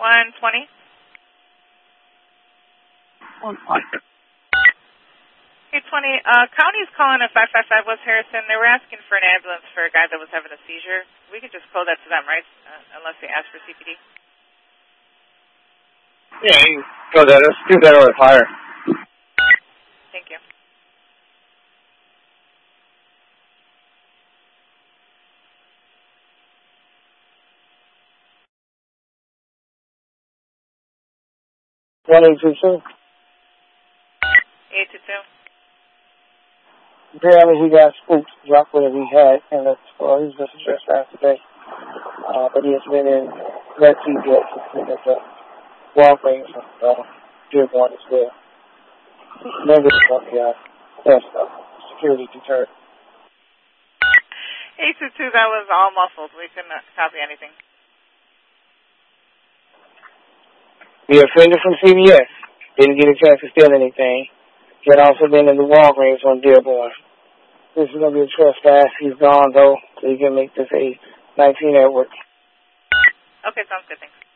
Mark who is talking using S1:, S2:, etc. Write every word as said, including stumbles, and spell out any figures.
S1: one twenty.
S2: one twenty.
S1: Hey, twenty, uh, county's calling at five five five West Harrison. They were asking for an ambulance for a guy that was having a seizure. We could just code that to them, right? Uh, unless they ask for C P D.
S2: Yeah, you can code that. Let's do that over fire.
S1: Thank you.
S2: one eight two two.
S1: eight two two.
S2: Apparently he got spooked, dropped whatever he had, and that's, well, he was just a trespass today. Uh, but he has been in Red Sea yet, at the Walgreens, uh, Dearborn as well. Never fuck, yeah. That's uh, security deterrent.
S1: eight two two, that was all muffled. We couldn't copy anything.
S2: The offender from C B S didn't get a chance to steal anything. He had also been in the Walgreens on Dearborn. This is going to be a trespass. He's gone, though, so you can make this a nineteen Edward.
S1: Okay, sounds good. Thanks.